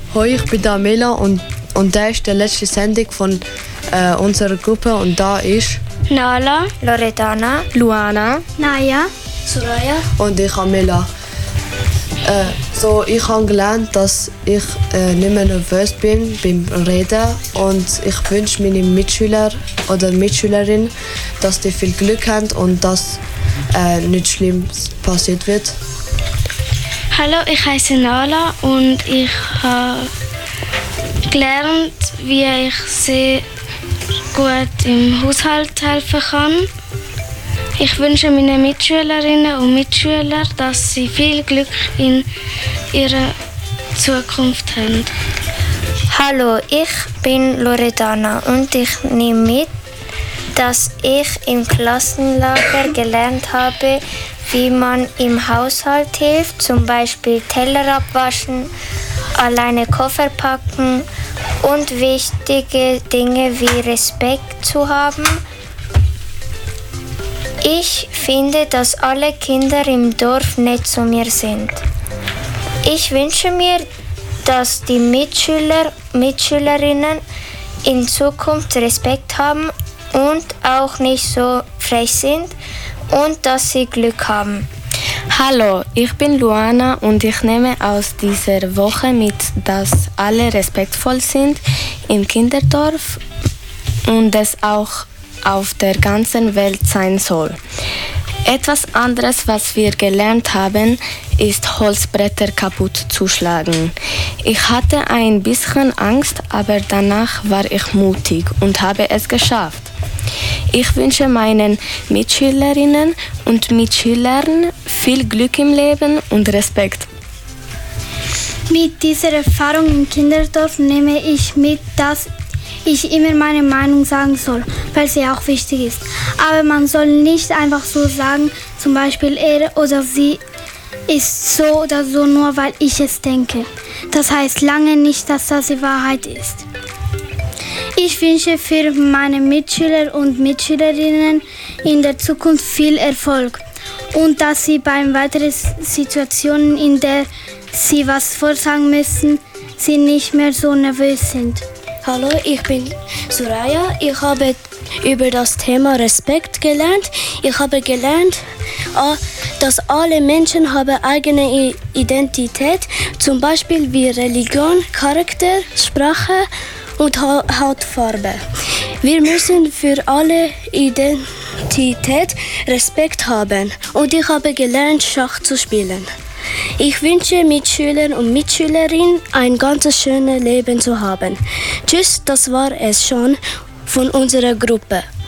Hoi, ich bin Amela und da ist die letzte Sendung von unserer Gruppe und da ist Nala, Loredana, Luana, Naya, Soraya und ich Amela. Ich habe gelernt, dass ich nicht mehr nervös bin beim Reden und ich wünsche meinen Mitschüler oder Mitschülerin, dass die viel Glück haben und dass nichts Schlimmes passiert wird. Hallo, ich heiße Nala und ich habe gelernt, wie ich sehr gut im Haushalt helfen kann. Ich wünsche meinen Mitschülerinnen und Mitschülern, dass sie viel Glück in ihrer Zukunft haben. Hallo, ich bin Loredana und ich nehme mit, dass ich im Klassenlager gelernt habe, wie man im Haushalt hilft, zum Beispiel Teller abwaschen, alleine Koffer packen und wichtige Dinge wie Respekt zu haben. Ich finde, dass alle Kinder im Dorf nett zu mir sind. Ich wünsche mir, dass die Mitschülerinnen in Zukunft Respekt haben und auch nicht so frech sind und dass sie Glück haben. Hallo, ich bin Luana und ich nehme aus dieser Woche mit, dass alle respektvoll sind im Kinderdorf und es auch auf der ganzen Welt sein soll. Etwas anderes, was wir gelernt haben, ist Holzbretter kaputt zu schlagen. Ich hatte ein bisschen Angst, aber danach war ich mutig und habe es geschafft. Ich wünsche meinen Mitschülerinnen und Mitschülern viel Glück im Leben und Respekt. Mit dieser Erfahrung im Kinderdorf nehme ich mit, dass ich immer meine Meinung sagen soll, weil sie auch wichtig ist. Aber man soll nicht einfach so sagen, zum Beispiel er oder sie ist so oder so, nur weil ich es denke. Das heißt lange nicht, dass das die Wahrheit ist. Ich wünsche für meine Mitschüler und Mitschülerinnen in der Zukunft viel Erfolg und dass sie bei weiteren Situationen, in der sie was vorsagen müssen, sie nicht mehr so nervös sind. Hallo, ich bin Soraya. Ich habe über das Thema Respekt gelernt. Ich habe gelernt, dass alle Menschen haben eigene Identität, zum Beispiel wie Religion, Charakter, Sprache und Hautfarbe. Wir müssen für alle Identität Respekt haben und ich habe gelernt, Schach zu spielen. Ich wünsche Mitschülern und Mitschülerinnen ein ganz schönes Leben zu haben. Tschüss, das war es schon von unserer Gruppe.